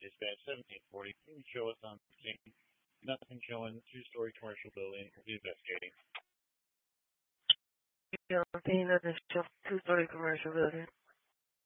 dispatch 1740. Can you show us on scene? Nothing showing. Two-story commercial building. Complete investigating. Nothing show two-story commercial building.